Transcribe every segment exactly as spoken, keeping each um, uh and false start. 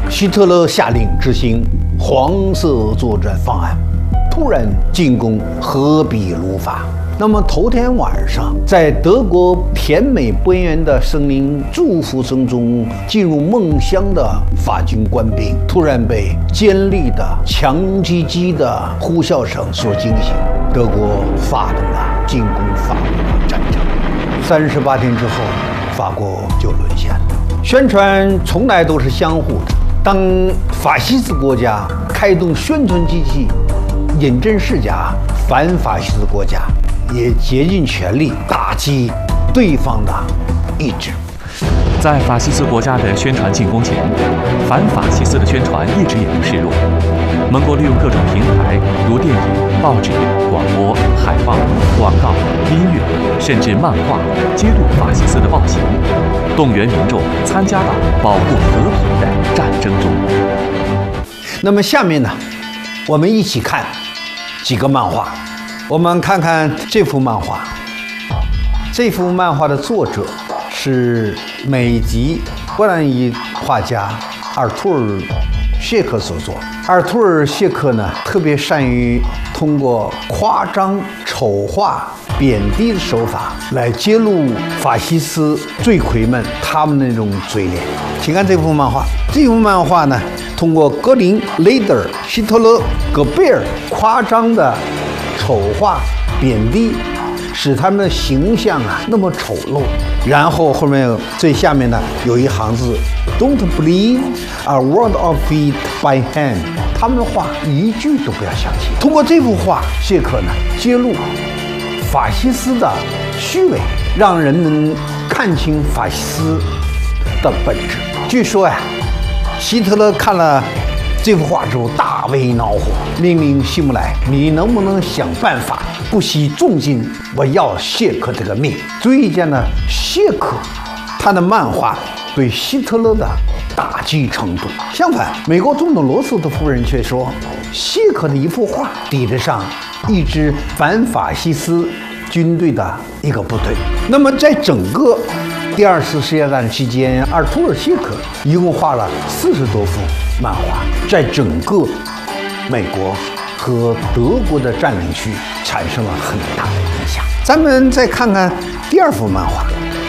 希特勒下令执行黄色作战方案，突然进攻荷比卢法。那么头天晚上，在德国甜美边缘的森林祝福声中进入梦乡的法军官兵，突然被尖利的强击机的呼啸声所惊醒。德国发动了进攻法国的战争。三十八天之后，法国就沦陷了。宣传从来都是相互的。当法西斯国家开动宣传机器，饮鸩世家，反法西斯国家也竭尽全力打击对方的意志。 在法西斯国家的宣传进攻前，反法西斯的宣传一直也不示弱。盟国利用各种平台，如电影、报纸、广播、海报、广告、音乐，甚至漫画，揭露法西斯的暴行，动员民众参加到保护和平的战争中。 那么下面呢，我们一起看几个漫画。我们看看这幅漫画。这幅漫画的作者是美籍波兰裔画家阿尔图尔·谢克所作。阿尔图尔·谢克呢，特别善于通过夸张、丑化、贬低的手法来揭露法西斯罪魁们他们那种嘴脸。请看这幅漫画。这幅漫画呢，通过格林、雷德尔、希特勒、戈贝尔夸张的丑化、贬低，使他们的形象啊那么丑陋。然后后面最下面呢有一行字 ，Don't believe a word of it by hand。他们的话一句都不要相信。通过这幅画，谢克呢揭露法西斯的虚伪，让人们看清法西斯的本质。据说呀，希特勒看了这幅画之后大为恼火，命令希姆莱：“你能不能想办法不惜重金，我要谢克这个命？”注意见呢，谢克他的漫画对希特勒的打击程度。相反，美国总统罗斯的夫人却说，谢克的一幅画抵得上一支反法西斯军队的一个部队。那么在整个第二次世界大战期间，阿尔图尔·谢克一共画了四十多幅漫画，在整个美国和德国的占领区产生了很大的影响。咱们再看看第二幅漫画。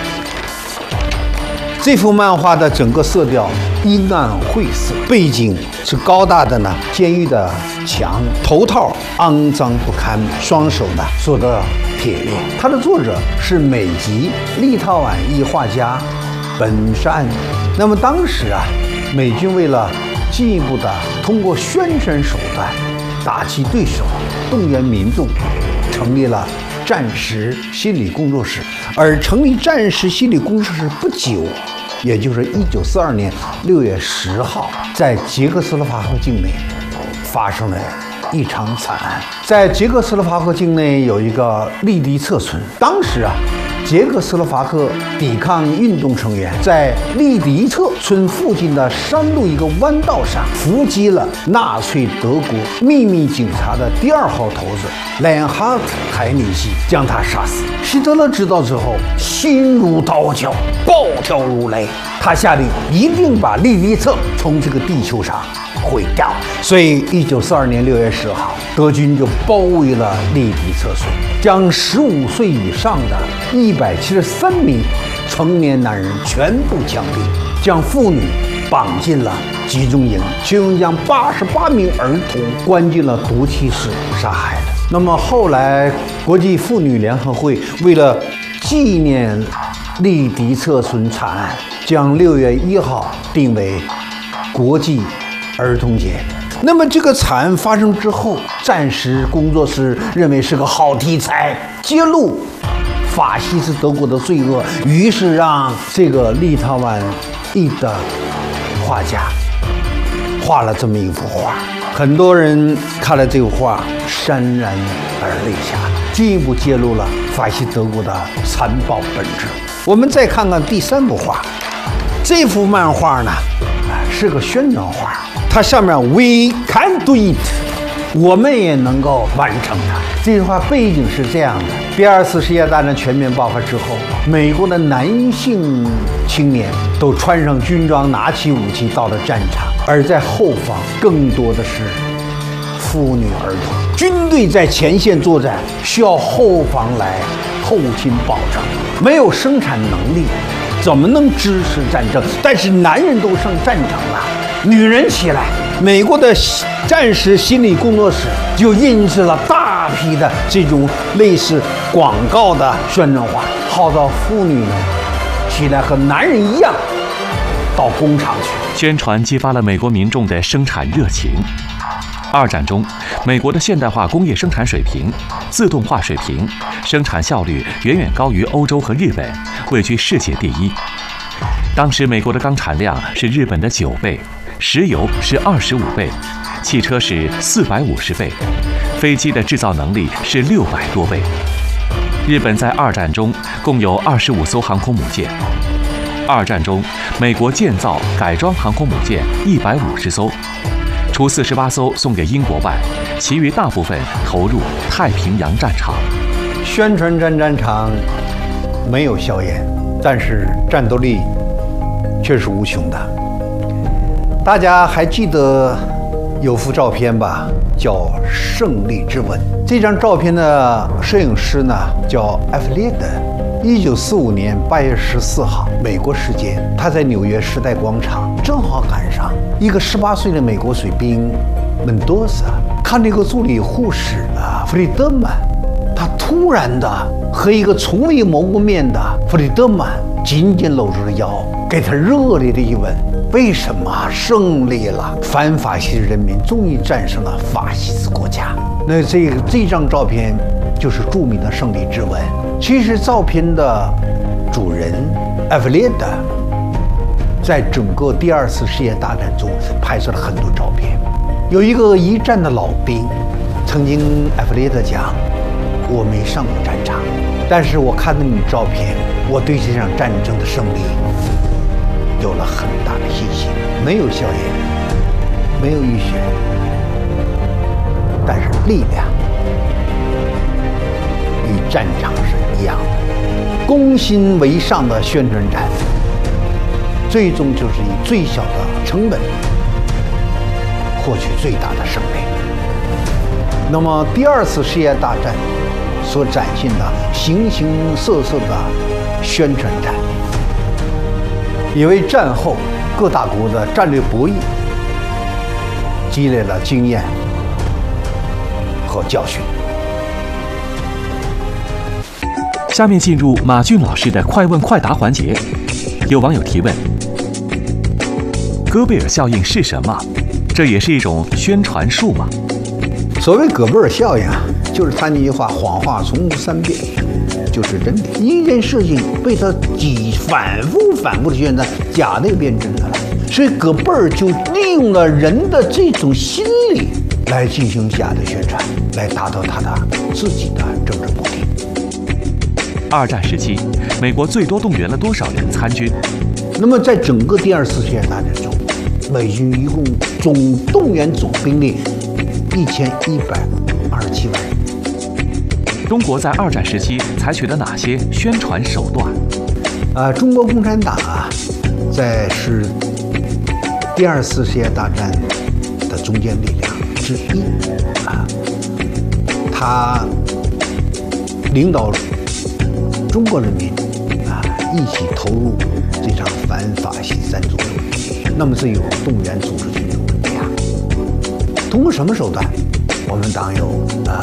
这幅漫画的整个色调阴暗晦涩，背景是高大的呢监狱的墙，头套肮脏不堪，双手呢锁得铁链。它的作者是美籍立陶宛裔画家本山。那么当时啊，美军为了进一步的通过宣传手段打击对手，动员民众，成立了战时心理工作室。而成立战时心理工作室不久，也就是一九四二年六月十号，在捷克斯洛伐克境内发生了一场惨案。在捷克斯洛伐克境内有一个利迪策村，当时啊，捷克斯洛伐克抵抗运动成员在利迪策村附近的山路一个弯道上伏击了纳粹德国秘密警察的第二号头子莱恩哈特·海尼希，将他杀死。希特勒知道之后，心如刀绞，暴跳如雷，他下令一定把利迪策从这个地球上毁掉。所以一九四二年六月十号，德军就包围了利迪策村，将十五岁以上的一百七十三名成年男人全部枪毙，将妇女绑进了集中营，其中将八十八名儿童关进了毒气室杀害了。那么后来，国际妇女联合会为了纪念利迪策村惨案，将六月一号定为国际儿童节。那么这个惨案发生之后，战时工作室认为是个好题材，揭露法西斯德国的罪恶，于是让这个立陶宛裔的画家画了这么一幅画。很多人看了这幅画，潸然而泪下，进一步揭露了法西斯德国的残暴本质。我们再看看第三幅画，这幅漫画呢，是个宣传画，它上面 We can do it， 我们也能够完成它。这句话背景是这样的：第二次世界大战全面爆发之后，美国的男性青年都穿上军装，拿起武器到了战场， 而在后方更多的是妇女儿童。军队在前线作战，需要后方来后勤保障，没有生产能力，怎么能支持战争？但是男人都上战场了，女人起来。美国的战时心理工作室就印制了大批的这种类似广告的宣传画，号召妇女们起来和男人一样到工厂去。 宣传激发了美国民众的生产热情。二战中，美国的现代化工业生产水平、自动化水平、生产效率远远高于欧洲和日本，位居世界第一。当时美国的钢产量是日本的九倍，石油是二十五倍，汽车是四百五十倍，飞机的制造能力是六百多倍。日本在二战中共有二十五艘航空母舰。二战中，美国建造改装航空母舰一百五十艘，除四十八艘送给英国外，其余大部分投入太平洋战场。 宣传战战场没有硝烟，但是战斗力却是无穷的。大家还记得有幅照片吧，叫《胜利之吻》。这张照片的摄影师呢叫艾弗列德。一九四五年八月十四号，美国时间，他在纽约时代广场，正好赶上一个十八岁的美国水兵门多萨看这个助理护士啊弗里德曼，他突然的和一个从未谋过面的弗里德曼紧紧搂住了腰，给他热烈的一吻。为什么胜利了？反法西斯人民终于战胜了法西斯国家。那这个这张照片就是著名的胜利之吻。其实照片的主人艾弗列德在整个第二次世界大战中拍摄了很多照片。有一个一战的老兵曾经艾弗列德讲，我没上过战场，但是我看到你照片，我对这场战争的胜利有了很大的信心。没有硝烟，没有浴血，但是力量与战场是一样的。攻心为上的宣传战，最终就是以最小的成本获取最大的胜利。那么第二次世界大战所展现的形形色色的宣传战，也为战后各大国的战略博弈积累了经验和教训。 下面进入马俊老师的快问快答环节。有网友提问：戈贝尔效应是什么？这也是一种宣传术吗？ 所谓戈贝尔效应啊，就是他那句话：谎话从无三变，就是真的。一件事情被他几反复反复的宣传，假的也变真的了。所以戈贝尔就利用了人的这种心理来进行假的宣传，来达到他的自己的政治目的。 二战时期，美国最多动员了多少人参军？ 那么在整个第二次世界大战中，美军一共总动员总兵力一千一百二十七万人。 中国在二战时期采取了哪些宣传手段？ 啊，中国共产党啊，在是第二次世界大战的中坚力量之一啊，他领导中国人民啊一起投入这场反法西斯战争中。那么这有动员组织群众问题啊，通过什么手段？我们党有啊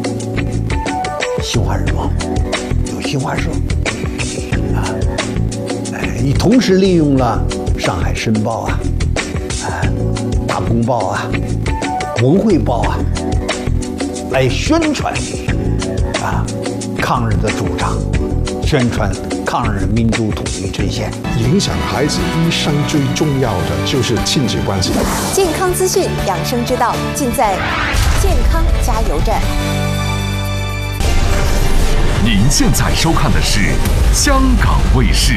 新华日报，有新华社啊，哎，你同时利用了上海申报啊、啊大公报啊、文汇报啊，来宣传啊抗日的主张，宣传抗日民族统一阵线。 影响孩子一生最重要的就是亲子关系。 健康资讯、养生之道，尽在健康加油站。 您现在收看的是香港卫视。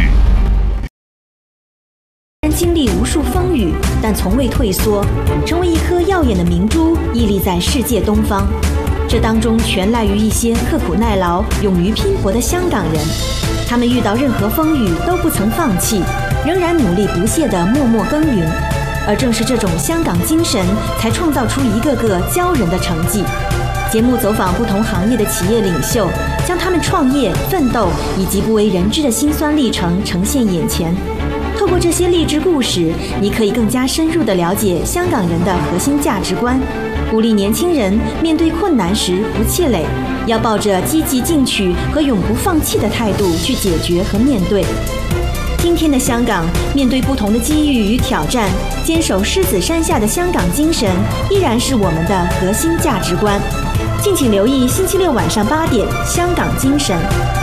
经历无数风雨，但从未退缩，成为一颗耀眼的明珠，屹立在世界东方。这当中全赖于一些刻苦耐劳、勇于拼搏的香港人。他们遇到任何风雨都不曾放弃，仍然努力不懈地默默耕耘。 而正是这种香港精神，才创造出一个个骄人的成绩。节目走访不同行业的企业领袖，将他们创业、奋斗以及不为人知的辛酸历程呈现眼前。透过这些励志故事，你可以更加深入地了解香港人的核心价值观，鼓励年轻人面对困难时不气馁，要抱着积极进取和永不放弃的态度去解决和面对。今天的香港，面对不同的机遇与挑战，坚守狮子山下的香港精神，依然是我们的核心价值观。敬请留意星期六晚上八点《香港精神》。